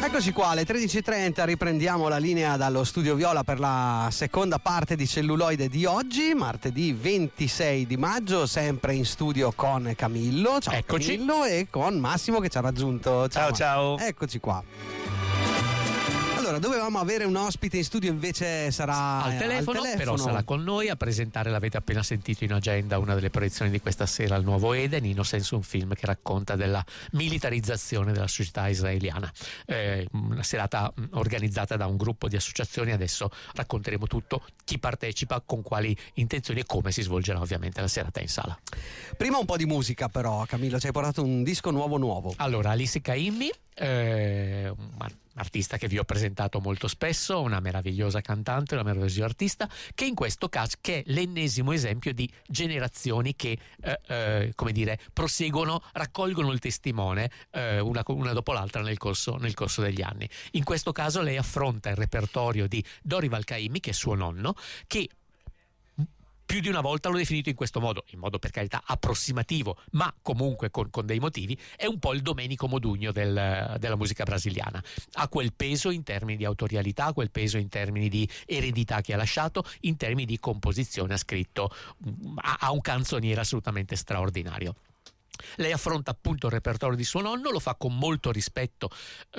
Eccoci qua, alle 13.30 riprendiamo la linea dallo Studio Viola per la seconda parte di Celluloide di oggi, martedì 26 di maggio, sempre in studio con Camillo. Ciao. Eccoci. Camillo, e con Massimo che ci ha raggiunto. Ciao. Eccoci qua. Allora, dovevamo avere un ospite in studio, invece sarà al telefono, però sarà con noi a presentare, l'avete appena sentito in agenda, una delle proiezioni di questa sera, il nuovo Eden, Innocence, un film che racconta della militarizzazione della società israeliana. Una serata organizzata da un gruppo di associazioni, adesso racconteremo tutto, chi partecipa, con quali intenzioni e come si svolgerà ovviamente la serata in sala. Prima un po' di musica però, Camillo, ci hai portato un disco nuovo. Allora, Alice Caymmi, artista che vi ho presentato molto spesso, una meravigliosa cantante, una meravigliosa artista, che in questo caso che è l'ennesimo esempio di generazioni che proseguono, raccolgono il testimone una dopo l'altra nel corso degli anni. In questo caso lei affronta il repertorio di Dorival Caymmi, che è suo nonno, che più di una volta l'ho definito in questo modo, in modo per carità approssimativo, ma comunque con dei motivi, è un po' il Domenico Modugno della musica brasiliana. Ha quel peso in termini di autorialità, quel peso in termini di eredità che ha lasciato, in termini di composizione ha un canzoniere assolutamente straordinario. Lei affronta appunto il repertorio di suo nonno, lo fa con molto rispetto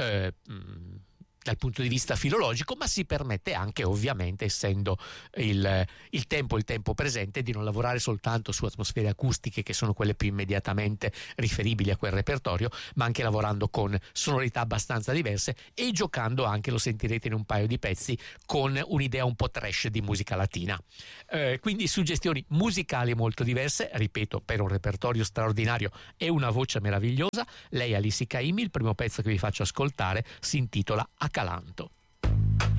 dal punto di vista filologico, ma si permette anche, ovviamente, essendo il tempo presente, di non lavorare soltanto su atmosfere acustiche, che sono quelle più immediatamente riferibili a quel repertorio, ma anche lavorando con sonorità abbastanza diverse e giocando anche, lo sentirete in un paio di pezzi, con un'idea un po' trash di musica latina. Quindi suggestioni musicali molto diverse, ripeto, per un repertorio straordinario e una voce meravigliosa. Lei è Alice Caymmi, il primo pezzo che vi faccio ascoltare si intitola Acalanto.